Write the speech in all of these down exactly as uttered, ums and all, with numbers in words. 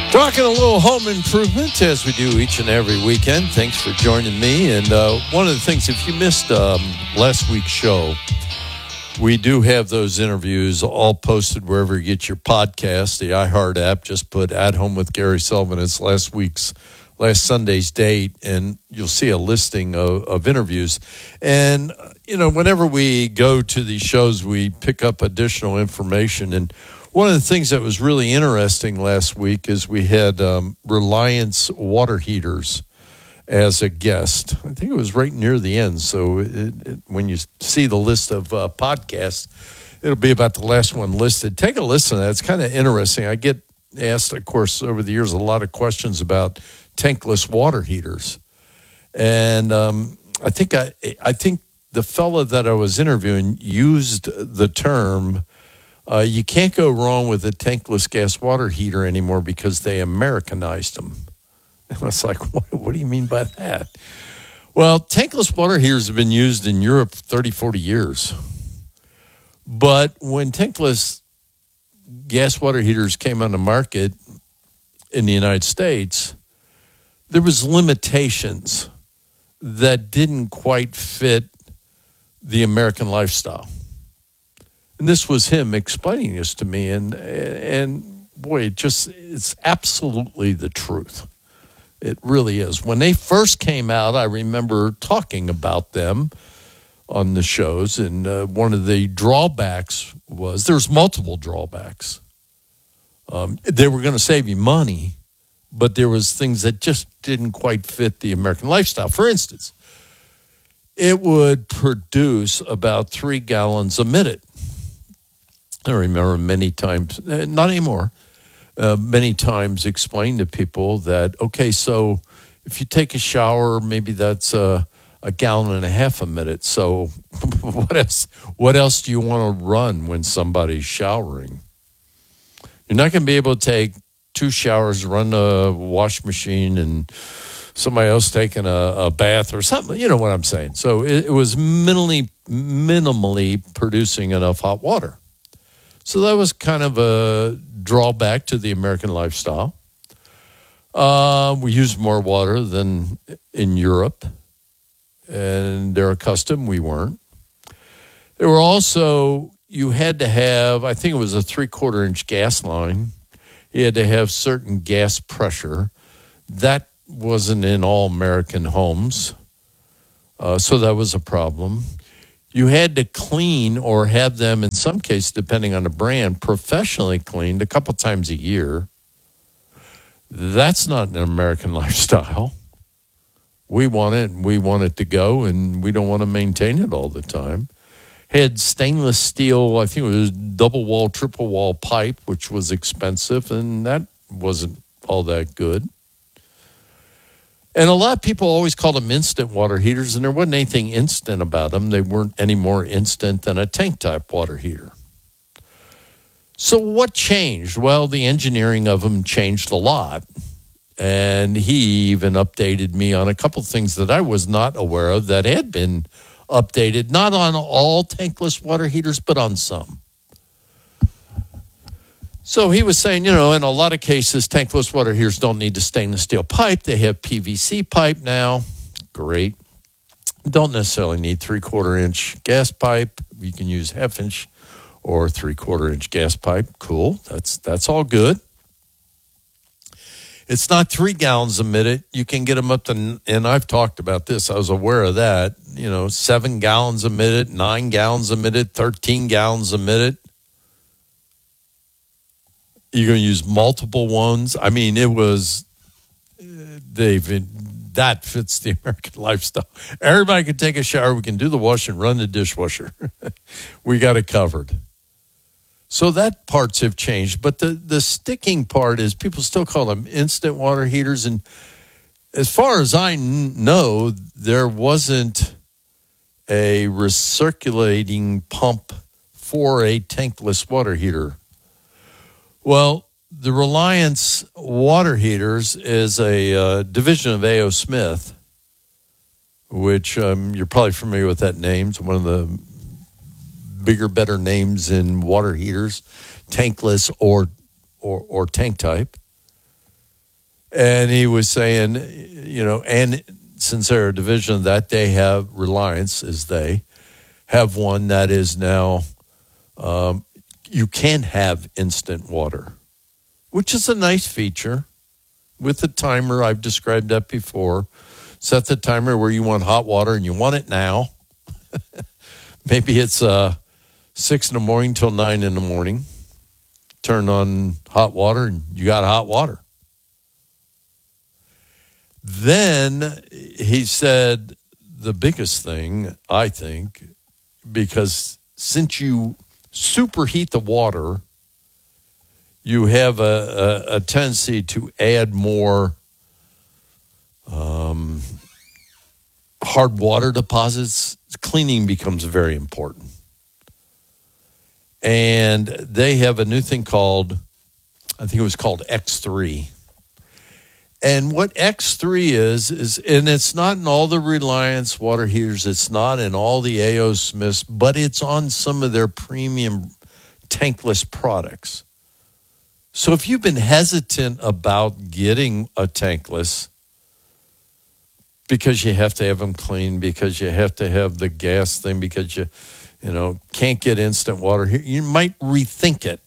Talking a little home improvement as we do each and every weekend. Thanks for joining me. And uh, one of the things, if you missed um, last week's show, we do have those interviews all posted wherever you get your podcast. The iHeart app, just put At Home with Gary Sullivan. It's last week's, last Sunday's date, and you'll see a listing of, of interviews. And, you know, whenever we go to these shows, we pick up additional information. And one of the things that was really interesting last week is we had um, Reliance water heaters as a guest. I think it was right near the end. So it, it, when you see the list of uh, podcasts, it'll be about the last one listed. Take a listen to that. It's kind of interesting. I get asked, of course, over the years, a lot of questions about tankless water heaters. And um, I think I, I think the fella that I was interviewing used the term, Uh, you can't go wrong with a tankless gas water heater anymore because they Americanized them. And I was like, what, what do you mean by that? Well, tankless water heaters have been used in Europe for thirty, forty years. But when tankless gas water heaters came on the market in the United States, there was limitations that didn't quite fit the American lifestyle. And this was him explaining this to me, and and boy, it just it's absolutely the truth. It really is. When they first came out, I remember talking about them on the shows, and uh, one of the drawbacks was there's multiple drawbacks. Um, they were going to save you money, but there was things that just didn't quite fit the American lifestyle. For instance, it would produce about three gallons a minute. I remember many times, not anymore, uh, many times explain to people that, okay, so if you take a shower, maybe that's a, a gallon and a half a minute. So what else, what else do you want to run when somebody's showering? You're not going to be able to take two showers, run a wash machine, and somebody else taking a, a bath or something. You know what I'm saying? So it, it was minimally, minimally producing enough hot water. So that was kind of a drawback to the American lifestyle. Uh, we use more water than in Europe, and they're accustomed. We weren't. There were also, you had to have, I think it was a three-quarter inch gas line. You had to have certain gas pressure. That wasn't in all American homes, uh, so that was a problem. You had to clean or have them, in some cases, depending on the brand, professionally cleaned a couple times a year. That's not an American lifestyle. We want it, and we want it to go, and we don't want to maintain it all the time. Had stainless steel, I think it was double wall, triple wall pipe, which was expensive, and that wasn't all that good. And a lot of people always called them instant water heaters, and there wasn't anything instant about them. They weren't any more instant than a tank-type water heater. So what changed? Well, the engineering of them changed a lot, and he even updated me on a couple things that I was not aware of that had been updated, not on all tankless water heaters, but on some. So he was saying, you know, in a lot of cases, tankless water heaters don't need the stainless steel pipe. They have P V C pipe now. Great. Don't necessarily need three-quarter inch gas pipe. You can use half-inch or three-quarter inch gas pipe. Cool. That's that's all good. It's not three gallons a minute. You can get them up to, and I've talked about this. I was aware of that. You know, seven gallons a minute, nine gallons a minute, thirteen gallons a minute. You're going to use multiple ones. I mean, it was, David, that fits the American lifestyle. Everybody can take a shower. We can do the wash and run the dishwasher. We got it covered. So that parts have changed. But the, the sticking part is people still call them instant water heaters. And as far as I know, there wasn't a recirculating pump for a tankless water heater. Well, the Reliance water heaters is a uh, division of A O. Smith, which um, you're probably familiar with that name. It's one of the bigger, better names in water heaters, tankless or or, or tank type. And he was saying, you know, and since they're a division of that, they have Reliance, as they have one that is now, um, you can have instant water, which is a nice feature with the timer. I've described that before. Set the timer where you want hot water and you want it now. Maybe it's uh, six in the morning till nine in the morning. Turn on hot water and you got hot water. Then he said the biggest thing, I think, because since you superheat the water, you have a, a, a tendency to add more um, hard water deposits. Cleaning becomes very important. And they have a new thing called, I think it was called X three. And what X three is, is, and it's not in all the Reliance water heaters, it's not in all the A O. Smiths, but it's on some of their premium tankless products. So if you've been hesitant about getting a tankless because you have to have them clean, because you have to have the gas thing, because you, you know, can't get instant water here, you might rethink it.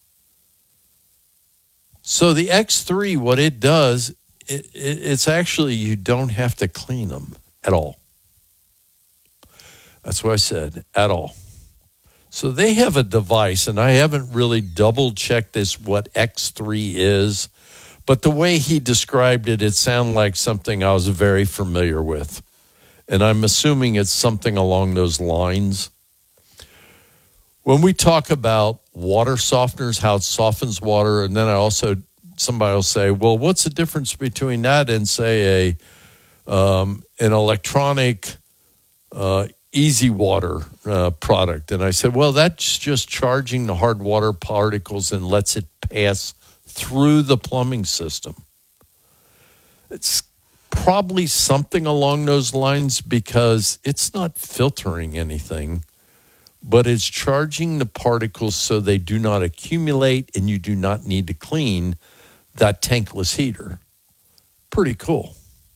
So the X three, what it does, it, it, it's actually, you don't have to clean them at all. That's what I said, at all. So they have a device, and I haven't really double-checked this, what X three is, but the way he described it, it sounded like something I was very familiar with. And I'm assuming it's something along those lines. When we talk about water softeners, how it softens water, and then I also, somebody will say, well, what's the difference between that and, say, a um, an electronic uh, easy water uh, product? And I said, well, that's just charging the hard water particles and lets it pass through the plumbing system. It's probably something along those lines because it's not filtering anything, but it's charging the particles so they do not accumulate and you do not need to clean that tankless heater. Pretty cool.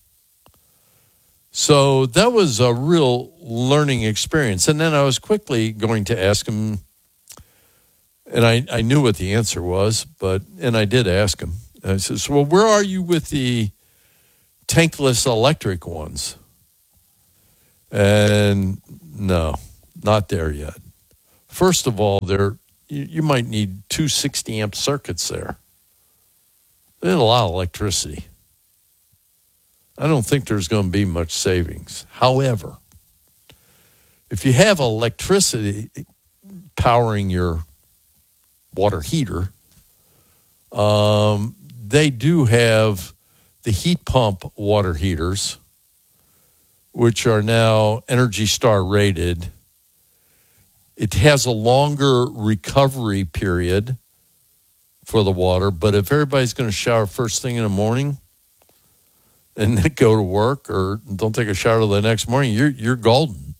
So that was a real learning experience. And then I was quickly going to ask him, and I, I knew what the answer was, but, and I did ask him. I said, well, where are you with the tankless electric ones? And no, not there yet. First of all, there you, you might need two sixty amp circuits there. There's a lot of electricity. I don't think there's going to be much savings. However, if you have electricity powering your water heater, um, they do have the heat pump water heaters, which are now Energy Star rated. It has a longer recovery period for the water, but if everybody's going to shower first thing in the morning and then go to work or don't take a shower the next morning, you're you're golden.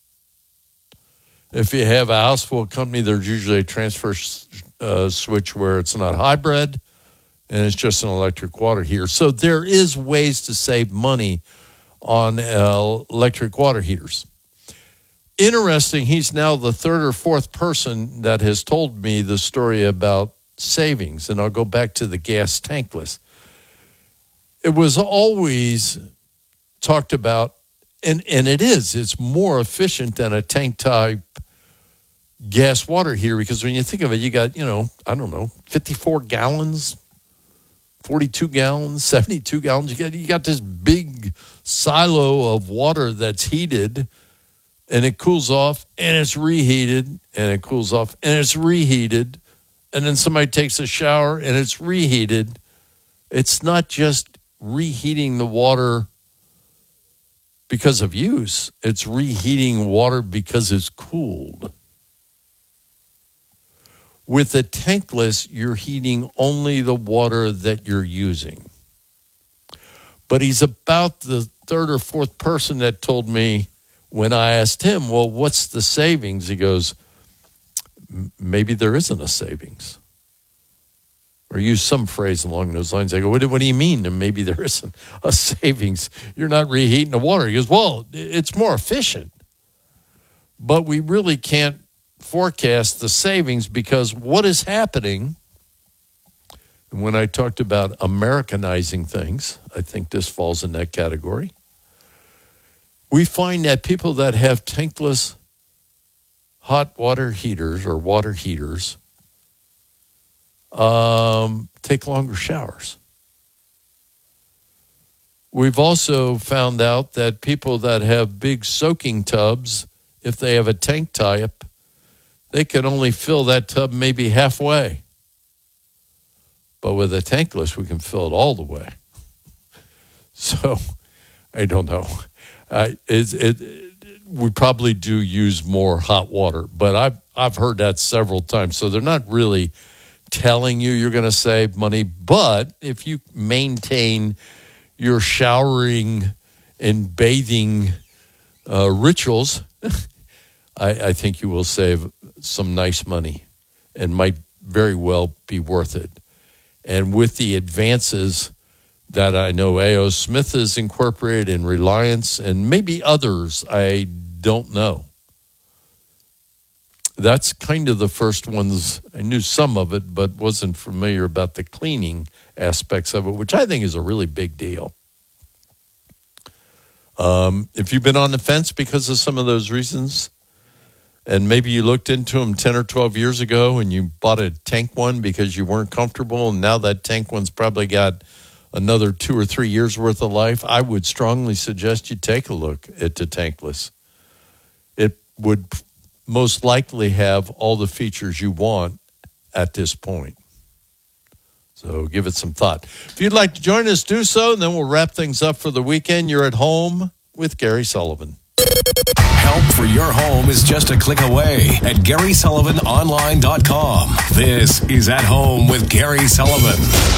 If you have a house full of company, there's usually a transfer uh, switch where it's not hybrid and it's just an electric water heater. So there is ways to save money on uh, electric water heaters. Interesting, he's now the third or fourth person that has told me the story about savings, and I'll go back to the gas tankless. It was always talked about, and, and it is, it's more efficient than a tank type gas water heater, because when you think of it, you got, you know, I don't know, fifty-four gallons, forty-two gallons, seventy-two gallons. You got, you got this big silo of water that's heated, and it cools off, and it's reheated, and it cools off, and it's reheated, and then somebody takes a shower, and it's reheated. It's not just reheating the water because of use. It's reheating water because it's cooled. With a tankless, you're heating only the water that you're using. But he's about the third or fourth person that told me when I asked him, well, what's the savings? He goes, maybe there isn't a savings. or use some phrase along those lines. I go, what do, what do you mean? And maybe there isn't a savings. You're not reheating the water. He goes, well, it's more efficient. But we really can't forecast the savings because what is happening, and when I talked about Americanizing things, I think this falls in that category. We find that people that have tankless hot water heaters or water heaters um, take longer showers. We've also found out that people that have big soaking tubs, if they have a tank type, they can only fill that tub maybe halfway. But with a tankless, we can fill it all the way. So, I don't know. Uh, it, it, it, we probably do use more hot water, but I've, I've heard that several times. So they're not really telling you you're going to save money. But if you maintain your showering and bathing uh, rituals, I, I think you will save some nice money and might very well be worth it. And with the advances that I know A O Smith is incorporated in Reliance and maybe others, I don't know. That's kind of the first ones. I knew some of it, but wasn't familiar about the cleaning aspects of it, which I think is a really big deal. Um, if you've been on the fence because of some of those reasons, and maybe you looked into them ten or twelve years ago and you bought a tank one because you weren't comfortable, and now that tank one's probably got another two or three years worth of life, I would strongly suggest you take a look at the tankless. It would most likely have all the features you want at this point. So give it some thought. If you'd like to join us, do so, and then we'll wrap things up for the weekend. You're at home with Gary Sullivan. Help for your home is just a click away at Gary Sullivan Online dot com. This is At Home with Gary Sullivan.